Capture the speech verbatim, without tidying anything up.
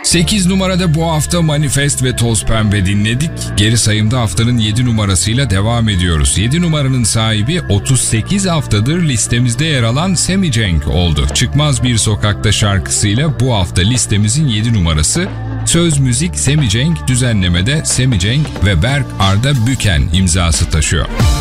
sekiz numarada bu hafta Manifest ve Toz Pembe dinledik. Geri sayımda haftanın yedi numarasıyla devam ediyoruz. yedi numaranın sahibi otuz sekiz haftadır listemizde yer alan Semi Cenk oldu. Çıkmaz Bir Sokakta şarkısıyla bu hafta listemizin yedi numarası. Söz müzik Semi Cenk, düzenlemede Semi Cenk ve Berk Arda Büken imzası taşıyor.